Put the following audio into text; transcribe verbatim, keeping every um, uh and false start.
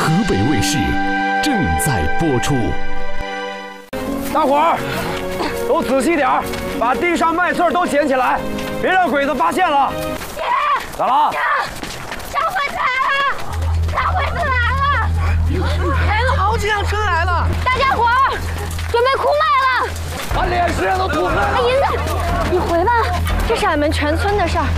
河北卫视正在播出。 大伙儿都仔细点儿，把地上麦穗都捡起来，别让鬼子发现了。 姐， 咋了？ 小鬼子来了！小鬼子来了！ 来了，好几辆车来了！ 大家伙儿准备哭卖了！ 把脸实人都吐出来了！ 银子，你回吧，这是俺们全村的事儿，